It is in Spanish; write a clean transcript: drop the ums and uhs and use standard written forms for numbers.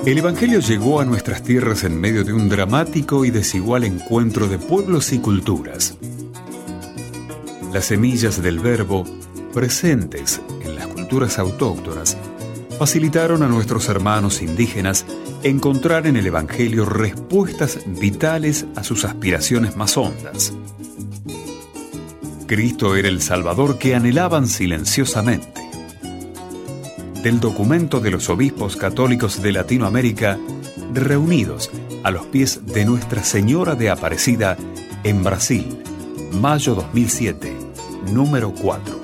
El Evangelio llegó a nuestras tierras en medio de un dramático y desigual encuentro de pueblos y culturas. Las semillas del Verbo, presentes en las culturas autóctonas, facilitaron a nuestros hermanos indígenas encontrar en el Evangelio respuestas vitales a sus aspiraciones más hondas. Cristo era el Salvador que anhelaban silenciosamente. Del documento de los obispos católicos de Latinoamérica, reunidos a los pies de Nuestra Señora de Aparecida en Brasil, mayo 2007, número 4.